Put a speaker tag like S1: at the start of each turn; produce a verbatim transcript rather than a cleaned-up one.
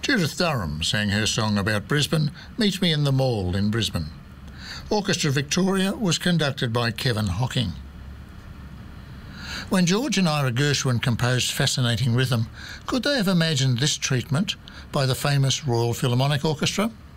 S1: Judith Durham sang her song about Brisbane, Meet Me in the Mall in Brisbane. Orchestra Victoria was conducted by Kevin Hocking. When George and Ira Gershwin composed Fascinating Rhythm, could they have imagined this treatment by the famous Royal Philharmonic Orchestra?